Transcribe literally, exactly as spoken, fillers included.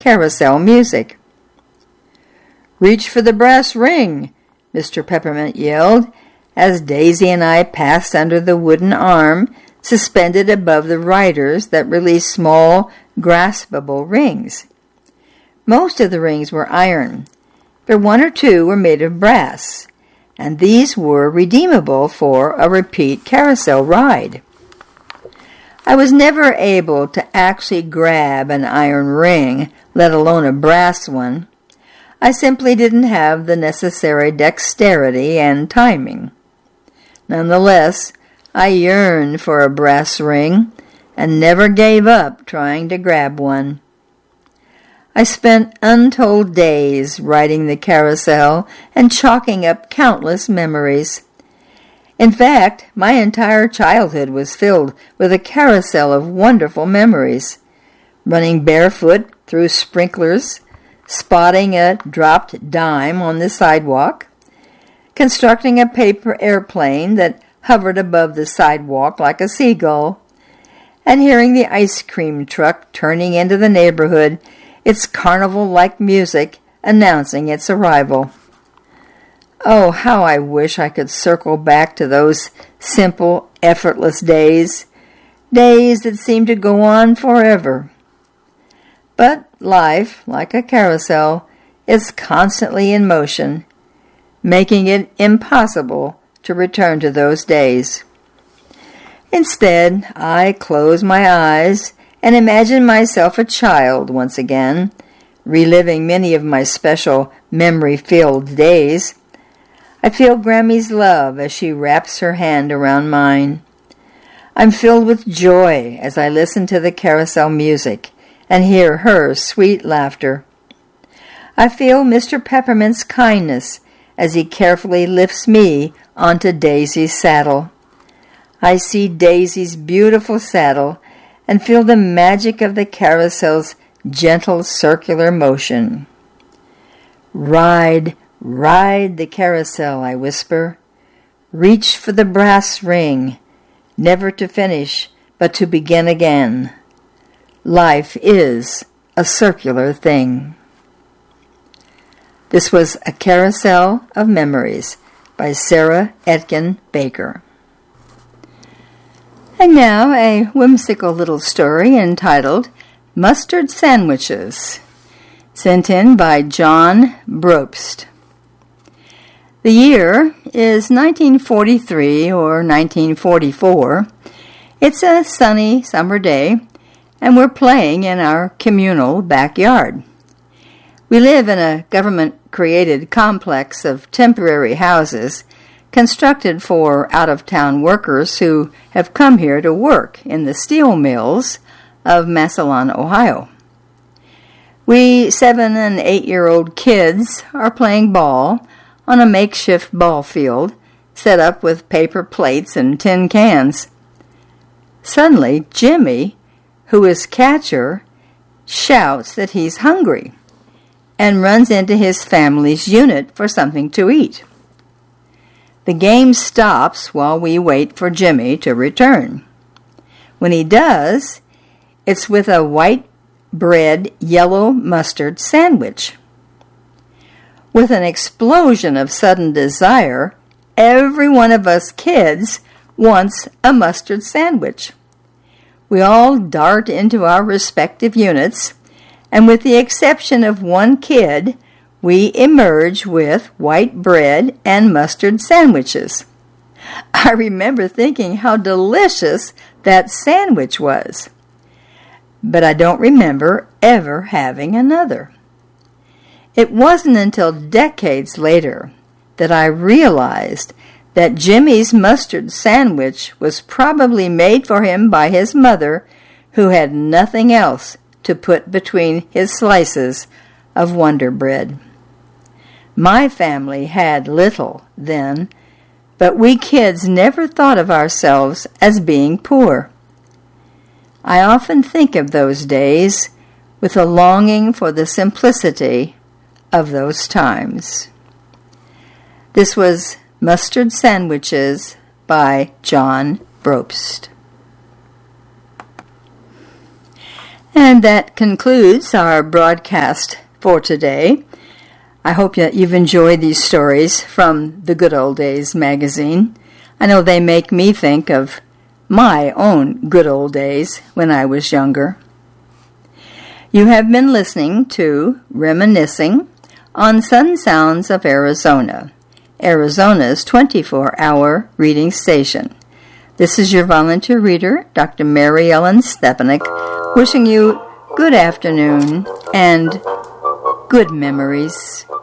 carousel music. "Reach for the brass ring," Mister Peppermint yelled, as Daisy and I passed under the wooden arm suspended above the riders that released small, graspable rings. Most of the rings were iron, but one or two were made of brass, and these were redeemable for a repeat carousel ride. I was never able to actually grab an iron ring, let alone a brass one. I simply didn't have the necessary dexterity and timing. Nonetheless, I yearned for a brass ring and never gave up trying to grab one. I spent untold days riding the carousel and chalking up countless memories. In fact, my entire childhood was filled with a carousel of wonderful memories. Running barefoot through sprinklers, spotting a dropped dime on the sidewalk, constructing a paper airplane that hovered above the sidewalk like a seagull, and hearing the ice cream truck turning into the neighborhood, its carnival-like music announcing its arrival. Oh, how I wish I could circle back to those simple, effortless days, days that seemed to go on forever. But life, like a carousel, is constantly in motion, making it impossible to return to those days. Instead, I close my eyes and imagine myself a child once again, reliving many of my special memory-filled days. I feel Grammy's love as she wraps her hand around mine. I'm filled with joy as I listen to the carousel music and hear her sweet laughter. I feel Mister Peppermint's kindness as he carefully lifts me onto Daisy's saddle. I see Daisy's beautiful saddle and feel the magic of the carousel's gentle circular motion. "Ride, ride the carousel," I whisper. "Reach for the brass ring, never to finish, but to begin again. Life is a circular thing." This was A Carousel of Memories by Sarah Etkin Baker. And now a whimsical little story entitled Mustard Sandwiches, sent in by John Brobst. The year is nineteen forty-three or nineteen forty-four. It's a sunny summer day, and we're playing in our communal backyard. We live in a government-created complex of temporary houses constructed for out-of-town workers who have come here to work in the steel mills of Massillon, Ohio. We seven- and eight-year-old kids are playing ball on a makeshift ball field set up with paper plates and tin cans. Suddenly, Jimmy, who is catcher, shouts that he's hungry and runs into his family's unit for something to eat. The game stops while we wait for Jimmy to return. When he does, it's with a white bread yellow mustard sandwich. With an explosion of sudden desire, every one of us kids wants a mustard sandwich. We all dart into our respective units, and with the exception of one kid, we emerge with white bread and mustard sandwiches. I remember thinking how delicious that sandwich was, but I don't remember ever having another. It wasn't until decades later that I realized that Jimmy's mustard sandwich was probably made for him by his mother, who had nothing else to put between his slices of Wonder Bread. My family had little then, but we kids never thought of ourselves as being poor. I often think of those days with a longing for the simplicity of those times. This was Mustard Sandwiches by John Brobst. And that concludes our broadcast for today. I hope that you've enjoyed these stories from the Good Old Days magazine. I know they make me think of my own good old days when I was younger. You have been listening to Reminiscing on Sun Sounds of Arizona, Arizona's twenty-four hour reading station. This is your volunteer reader, Doctor Mary Ellen Stepanek, wishing you good afternoon and good memories.